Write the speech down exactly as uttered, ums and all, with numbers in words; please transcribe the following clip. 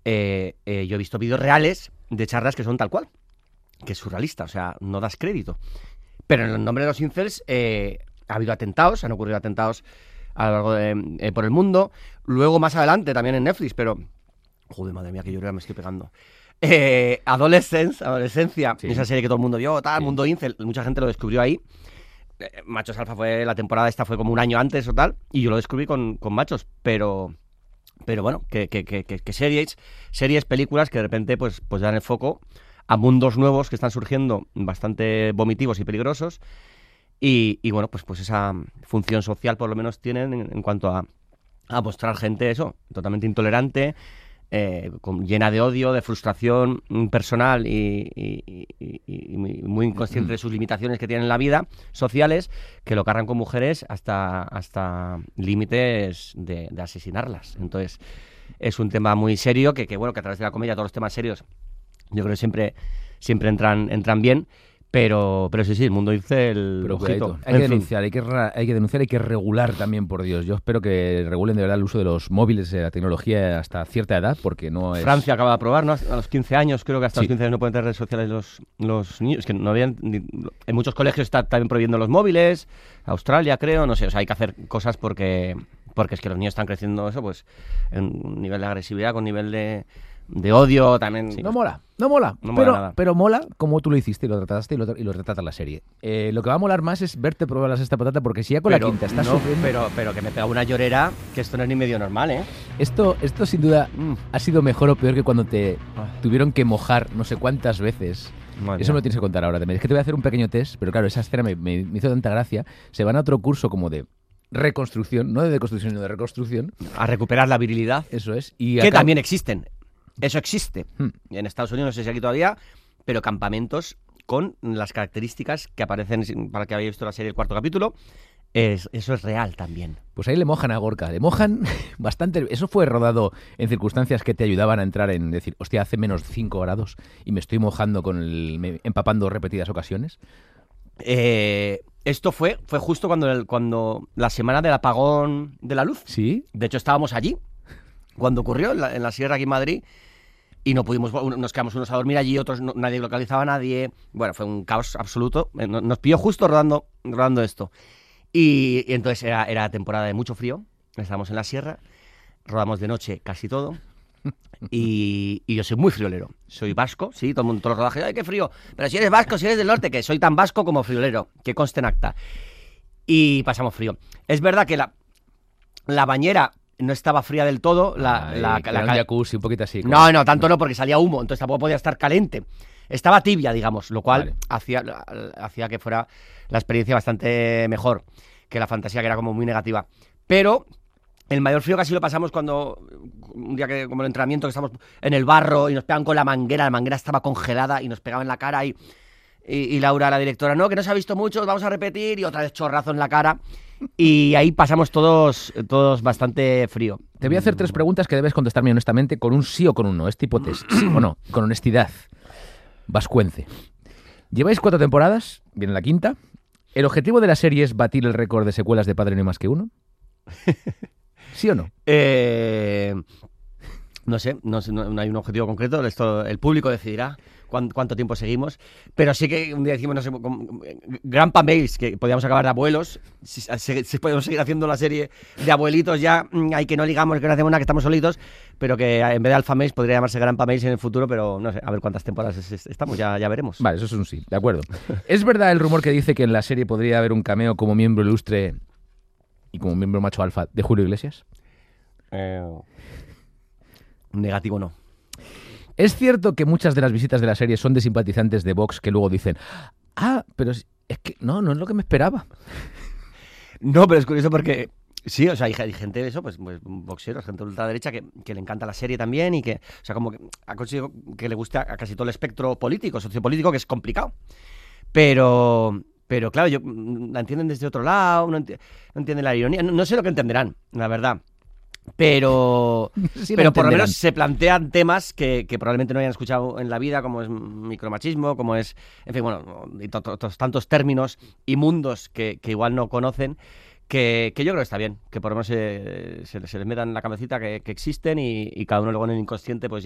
eh, eh, yo he visto vídeos reales de charlas que son tal cual, que es surrealista, o sea, no das crédito. Pero en el nombre de los incels eh, ha habido atentados, han ocurrido atentados a lo largo de, eh, por el mundo. Luego, más adelante, también en Netflix, pero... Joder, madre mía, que yo ya me estoy pegando. Eh, Adolescence, Adolescencia, sí. Esa serie que todo el mundo vio, tal, sí. Mundo Incel, mucha gente lo descubrió ahí. Eh, Machos Alfa fue, la temporada esta fue como un año antes o tal, y yo lo descubrí con, con Machos, pero... Pero bueno, que, que, que, que series, series, películas que de repente pues, pues dan el foco a mundos nuevos que están surgiendo bastante vomitivos y peligrosos. Y, y bueno, pues, pues esa función social por lo menos tienen en, en cuanto a, a mostrar gente eso, totalmente intolerante, eh, con, llena de odio, de frustración personal y, y, y, y muy inconsciente de sus limitaciones que tienen en la vida sociales, que lo cargan con mujeres hasta, hasta límites de, de asesinarlas. Entonces es un tema muy serio que, que bueno, que a través de la comedia todos los temas serios yo creo que siempre, siempre entran, entran bien. Pero, pero sí, sí, el mundo dice el pero ojito. Hay que denunciar, hay que, hay que denunciar, hay que regular también, por Dios. Yo espero que regulen de verdad el uso de los móviles, de la tecnología hasta cierta edad, porque no es... Francia acaba de aprobar, ¿no? A los quince años, creo que hasta sí. los quince años no pueden tener redes sociales los, los niños. Es que no habían... En muchos colegios está también prohibiendo los móviles, Australia, creo, no sé. O sea, hay que hacer cosas porque, porque es que los niños están creciendo eso, pues, en un nivel de agresividad, con nivel de... de odio también. Sí, no mola, no mola, no pero, mola nada. pero mola como tú lo hiciste y lo trataste y lo, y lo retrata la serie. Eh, lo que va a molar más es verte probar la sexta patata, porque si ya con pero, la quinta estás no, sufriendo... Pero, pero que me pega una llorera, que esto no es ni medio normal, ¿eh? Esto, esto sin duda mm. ha sido mejor o peor que cuando te tuvieron que mojar no sé cuántas veces. Madre Eso me lo tienes que contar ahora también. Es que te voy a hacer un pequeño test, pero claro, esa escena me, me, me hizo tanta gracia. Se van a otro curso como de... reconstrucción, no de deconstrucción, sino de reconstrucción. A recuperar la virilidad. Eso es. Y que acá... también existen. Eso existe. Hmm. En Estados Unidos, no sé si aquí todavía, pero campamentos con las características que aparecen, para que hayáis visto la serie, el cuarto capítulo, es, eso es real también. Pues ahí le mojan a Gorka, le mojan bastante. Eso fue rodado en circunstancias que te ayudaban a entrar en decir, hostia, hace menos cinco grados y me estoy mojando con el... me, empapando repetidas ocasiones. Eh... Esto fue, fue justo cuando, el, cuando la semana del apagón de la luz. Sí. De hecho, estábamos allí cuando ocurrió, en la, en la sierra aquí en Madrid, y no pudimos, nos quedamos unos a dormir allí, otros no, nadie localizaba a nadie. Bueno, fue un caos absoluto. Nos pilló justo rodando, rodando esto. Y, y entonces era, era temporada de mucho frío, estábamos en la sierra, rodamos de noche casi todo. Y, y yo soy muy friolero. Soy vasco, sí, todo el mundo, todos los rodajes, ¡ay, qué frío! Pero si eres vasco, si eres del norte, que soy tan vasco como friolero, que conste en acta. Y pasamos frío. Es verdad que la, la bañera no estaba fría del todo. La, Ay, la, la, la, la jacuzzi, un poquito así. Como... No, no, tanto no, porque salía humo, entonces tampoco podía estar caliente. Estaba tibia, digamos, lo cual vale. hacía, hacía que fuera la experiencia bastante mejor que la fantasía, que era como muy negativa. Pero... el mayor frío casi lo pasamos cuando, un día que como el entrenamiento, que estamos en el barro y nos pegan con la manguera, la manguera estaba congelada y nos pegaba en la cara y, y, y Laura, la directora, no, que no se ha visto mucho, vamos a repetir, y otra vez chorrazo en la cara. Y ahí pasamos todos, todos bastante frío. Te voy a hacer tres preguntas que debes contestarme honestamente con un sí o con un no. Es tipo test, sí o no, con honestidad. Vascuence. Lleváis cuatro temporadas, viene la quinta. ¿El objetivo de la serie es batir el récord de secuelas de Padre No Hay Más Que Uno? ¿Sí o no? Eh, no sé, no, sé, no, no hay un objetivo concreto. Esto, el público decidirá cuánto, cuánto tiempo seguimos. Pero sí que un día decimos, no sé, Grandpa Mails, que podíamos acabar de abuelos. Si, si, si podemos seguir haciendo la serie de abuelitos ya, hay que no ligamos, que no hacemos nada, que estamos solitos. Pero que en vez de Alpha Mails podría llamarse Grandpa Mails en el futuro. Pero no sé, a ver cuántas temporadas estamos, ya, ya veremos. Vale, eso es un sí, de acuerdo. ¿Es verdad el rumor que dice que en la serie podría haber un cameo como miembro ilustre y como miembro macho alfa de Julio Iglesias? Eh, negativo no. ¿Es cierto que muchas de las visitas de la serie son de simpatizantes de Vox que luego dicen, ah, pero es que no, no es lo que me esperaba? No, pero es curioso porque sí, o sea, hay, hay gente de eso, pues, pues boxeros, gente de ultraderecha que, que le encanta la serie también y que, o sea, como que ha conseguido que le guste a, a casi todo el espectro político, sociopolítico, que es complicado. Pero... Pero claro, yo, la entienden desde otro lado, no, enti- no entienden la ironía, no, no sé lo que entenderán, la verdad. Pero, sí pero por lo menos se plantean temas que, que probablemente no hayan escuchado en la vida, como es micromachismo, como es, en fin, bueno, y to- to- tantos términos y mundos que, que igual no conocen, que, que yo creo que está bien, que por lo menos se, se, se les metan en la cabecita que, que existen y, y cada uno luego en el inconsciente pues ya